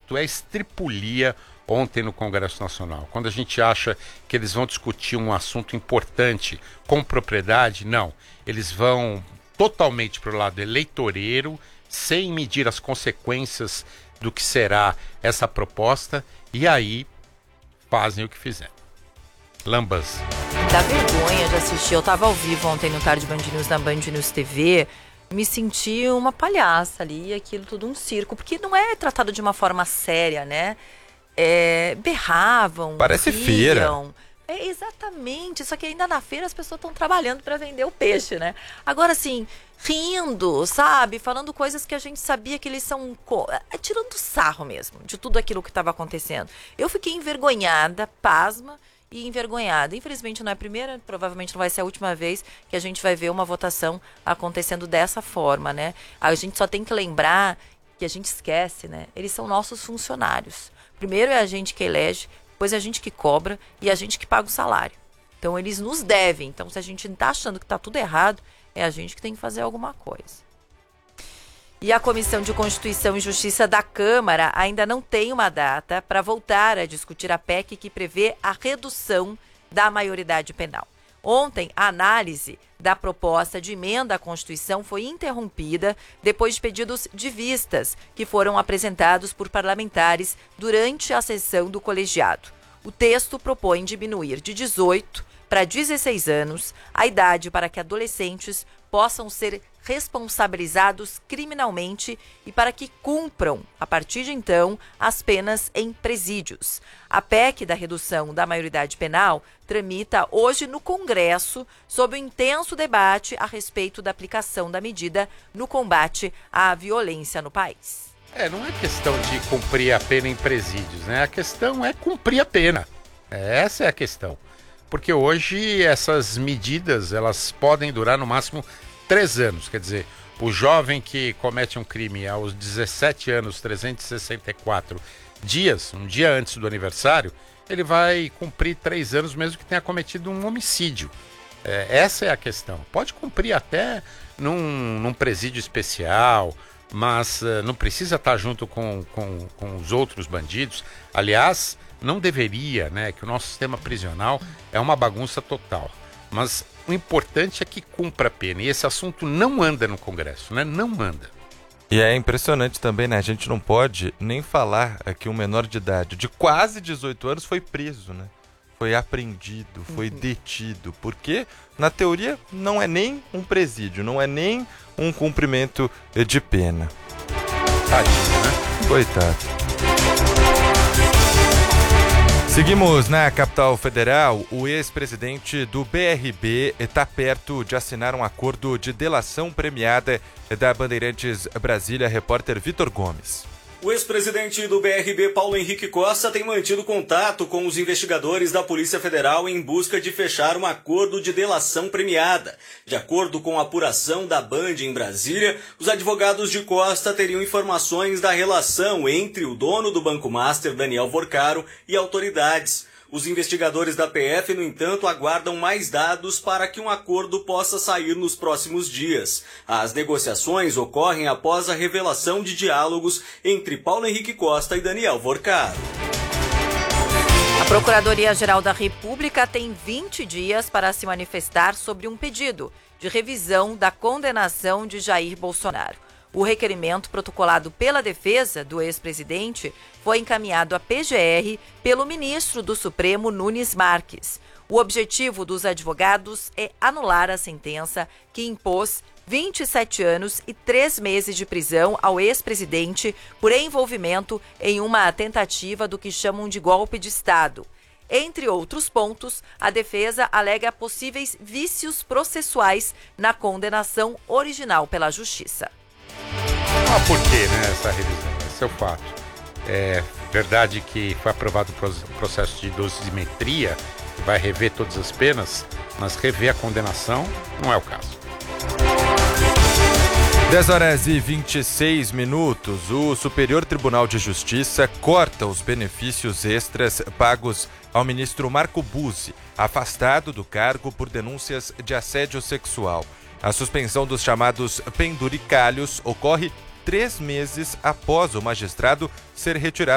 assunto é estripulia ontem no Congresso Nacional. Quando a gente acha que eles vão discutir um assunto importante com propriedade, não. Eles vão totalmente para o lado eleitoreiro, sem medir as consequências do que será essa proposta, e aí fazem o que fizeram. Lambas. Dá vergonha de assistir. Eu tava ao vivo ontem no Tarde Band News, na Band News TV. Me senti uma palhaça ali, aquilo tudo um circo, porque não é tratado de uma forma séria, né? Berravam, parece riam. feira. Exatamente, só que ainda na feira as pessoas estão trabalhando para vender o peixe, né? Agora, assim, rindo, sabe? Falando coisas que a gente sabia que eles são... tirando sarro mesmo, de tudo aquilo que estava acontecendo. Eu fiquei envergonhada, pasma e envergonhada. Infelizmente não é a primeira, provavelmente não vai ser a última vez que a gente vai ver uma votação acontecendo dessa forma, né? A gente só tem que lembrar que a gente esquece, né? Eles são nossos funcionários. Primeiro é a gente que elege, depois é a gente que cobra e a gente que paga o salário. Então eles nos devem. Então se a gente está achando que está tudo errado, é a gente que tem que fazer alguma coisa. E a Comissão de Constituição e Justiça da Câmara ainda não tem uma data para voltar a discutir a PEC que prevê a redução da maioridade penal. Ontem, a análise da proposta de emenda à Constituição foi interrompida depois de pedidos de vistas que foram apresentados por parlamentares durante a sessão do colegiado. O texto propõe diminuir de 18 para 16 anos a idade para que adolescentes possam ser responsabilizados criminalmente e para que cumpram, a partir de então, as penas em presídios. A PEC da redução da maioridade penal tramita hoje no Congresso sob um intenso debate a respeito da aplicação da medida no combate à violência no país. Não é questão de cumprir a pena em presídios, né? A questão é cumprir a pena. Essa é a questão. Porque hoje essas medidas, elas podem durar no máximo 3 anos. Quer dizer, o jovem que comete um crime aos 17 anos, 364 dias, um dia antes do aniversário, ele vai cumprir 3 anos mesmo que tenha cometido um homicídio. Essa é a questão. Pode cumprir até num presídio especial, mas não precisa estar junto com os outros bandidos. Aliás, não deveria, né? Que o nosso sistema prisional é uma bagunça total. Mas o importante é que cumpra a pena. E esse assunto não anda no Congresso, né? Não anda. E é impressionante também, né? A gente não pode nem falar que um menor de idade de quase 18 anos foi preso, né? Foi apreendido, foi detido. Porque, na teoria, não é nem um presídio, não é nem um cumprimento de pena. Tadinho, né? Coitado. Seguimos na capital federal. O ex-presidente do BRB está perto de assinar um acordo de delação premiada da Bandeirantes Brasília, repórter Vitor Gomes. O ex-presidente do BRB, Paulo Henrique Costa, tem mantido contato com os investigadores da Polícia Federal em busca de fechar um acordo de delação premiada. De acordo com a apuração da Band em Brasília, os advogados de Costa teriam informações da relação entre o dono do Banco Master, Daniel Vorcaro, e autoridades. Os investigadores da PF, no entanto, aguardam mais dados para que um acordo possa sair nos próximos dias. As negociações ocorrem após a revelação de diálogos entre Paulo Henrique Costa e Daniel Vorcaro. A Procuradoria-Geral da República tem 20 dias para se manifestar sobre um pedido de revisão da condenação de Jair Bolsonaro. O requerimento protocolado pela defesa do ex-presidente foi encaminhado à PGR pelo ministro do Supremo, Nunes Marques. O objetivo dos advogados é anular a sentença que impôs 27 anos e 3 meses de prisão ao ex-presidente por envolvimento em uma tentativa do que chamam de golpe de Estado. Entre outros pontos, a defesa alega possíveis vícios processuais na condenação original pela Justiça. Por que, né, essa revisão? Esse é o fato. É verdade que foi aprovado o processo de dosimetria, que vai rever todas as penas, mas rever a condenação não é o caso. 10h26. O Superior Tribunal de Justiça corta os benefícios extras pagos ao ministro Marco Buzzi, afastado do cargo por denúncias de assédio sexual. A suspensão dos chamados penduricalhos ocorre 3 meses após o magistrado ser retirado